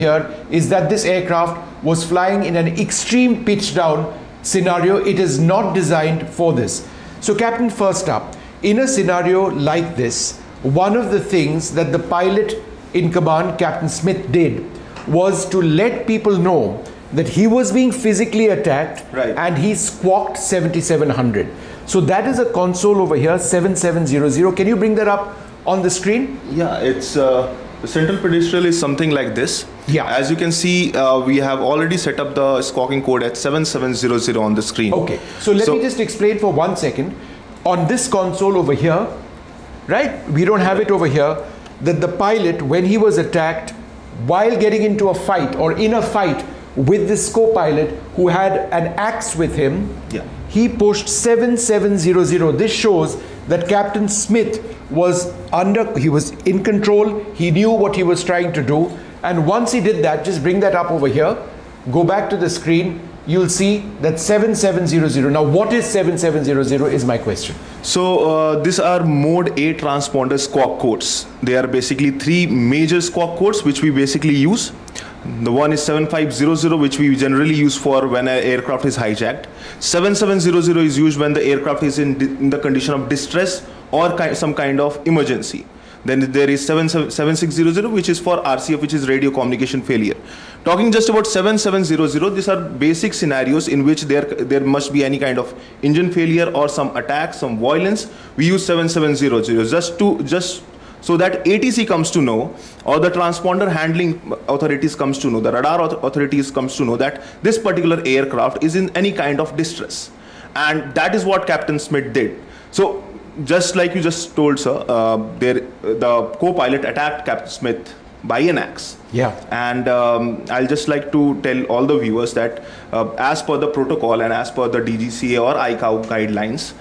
here is that this aircraft was flying in an extreme pitch down scenario. It is not designed for this. So Captain, first up, in a scenario like this, one of the things that the pilot in command, Captain Smith, did was to let people know that he was being physically attacked, right, and he squawked 7700. So that is a console over here, 7700. Can you bring that up on the screen? Yeah, it's the central pedestal is something like this. Yeah. As you can see, we have already set up the squawking code at 7700 on the screen. Okay, so let me just explain for 1 second. On this console over here, right, we don't have it over here, that the pilot, when he was attacked, while getting into a fight or in a fight with this co-pilot who had an axe with him, yeah, he pushed 7700. This shows that Captain Smith was he was in control, he knew what he was trying to do, and once he did that, just bring that up over here, go back to the screen, you'll see that 7700. Now what is 7700 is my question. So these are mode A transponder squawk codes. They are basically three major squawk codes which we basically use. The one is 7500, which we generally use for when an aircraft is hijacked. 7700 is used when the aircraft is in the condition of distress or some kind of emergency. Then there is 7600, which is for RCF, which is radio communication failure. Talking just about 7700, these are basic scenarios in which there must be any kind of engine failure or some attack, some violence. We use 7700 just so that ATC comes to know, or the transponder handling authorities comes to know, the radar authorities comes to know that this particular aircraft is in any kind of distress. And that is what Captain Smith did. So just like you just told, sir, the co-pilot attacked Captain Smith by an axe. Yeah. And I'll just like to tell all the viewers that as per the protocol and as per the DGCA or ICAO guidelines,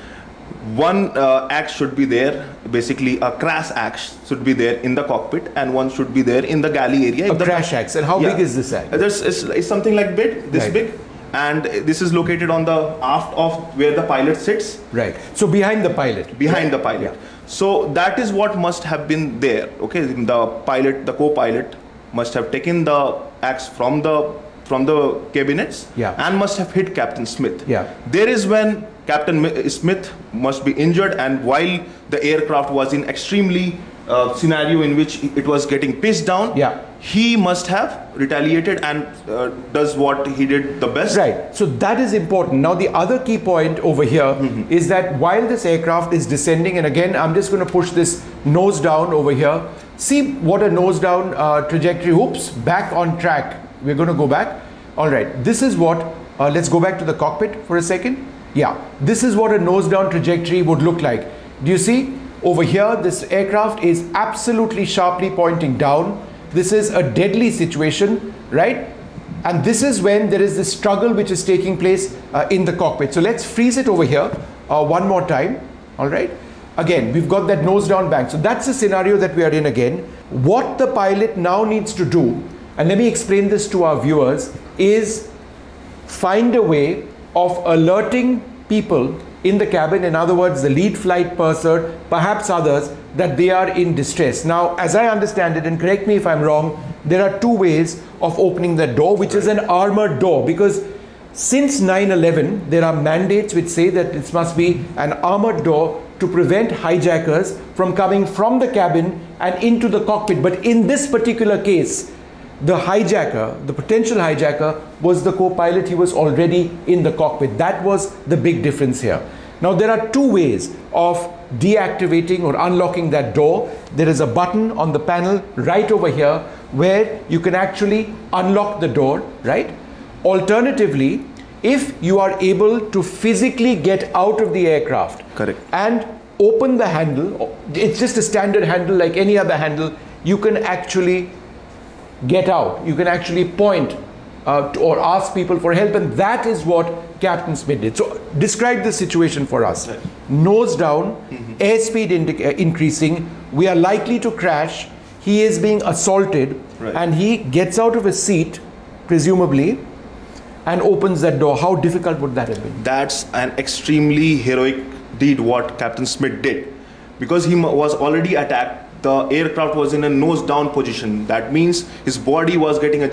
one axe should be there, basically a crash axe should be there in the cockpit, and one should be there in the galley area. A crash axe. And how big is this axe? It's something like this right, big. And this is located on the aft of where the pilot sits. Right. So behind the pilot. Behind the pilot. Yeah. So that is what must have been there. Okay. The co-pilot must have taken the axe from the cabinets, yeah, and must have hit Captain Smith. Yeah. There is when Captain Smith must be injured, and while the aircraft was in extremely scenario in which it was getting pitched down, yeah, he must have retaliated and does what he did the best. Right. So that is important. Now the other key point over here is that while this aircraft is descending, and again I'm just going to push this nose down over here. See what a nose down trajectory. Oops, back on track. We're going to go back. All right. This is what, let's go back to the cockpit for a second. Yeah. This is what a nose down trajectory would look like. Do you see? Over here, this aircraft is absolutely sharply pointing down. This is a deadly situation, right? And this is when there is this struggle which is taking place in the cockpit. So let's freeze it over here one more time. All right. Again, we've got that nose down bank. So that's the scenario that we are in again. What the pilot now needs to do, and let me explain this to our viewers, is find a way of alerting people in the cabin, in other words, the lead flight purser, perhaps others, that they are in distress. Now, as I understand it, and correct me if I'm wrong, there are two ways of opening that door, which is an armored door, because since 9/11, there are mandates which say that it must be an armored door to prevent hijackers from coming from the cabin and into the cockpit. But in this particular case, the hijacker, the potential hijacker, was the co-pilot. He was already in the cockpit. That was the big difference here. Now there are two ways of deactivating or unlocking that door. There is a button on the panel right over here where you can actually unlock the door, right? Alternatively, if you are able to physically get out of the aircraft, correct, and open the handle, it's just a standard handle like any other handle, you can actually get out. You can actually point or ask people for help, and that is what Captain Smith did. So describe the situation for us. Right. Nose down, airspeed increasing, we are likely to crash, he is being assaulted, right, and he gets out of his seat, presumably, and opens that door. How difficult would that have been? That's an extremely heroic deed what Captain Smith did, because he was already attacked. The aircraft was in a nose down position. That means his body was getting a